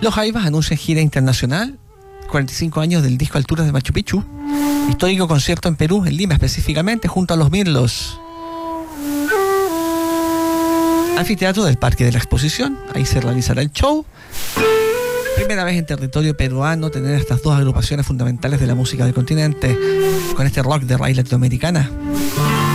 Los Jaivas anuncian gira internacional, 45 años del disco Alturas de Machu Picchu, histórico concierto en Perú, en Lima específicamente, junto a los Mirlos. Anfiteatro del Parque de la Exposición, ahí se realizará el show. Primera vez en territorio peruano tener estas dos agrupaciones fundamentales de la música del continente, con este rock de raíz latinoamericana.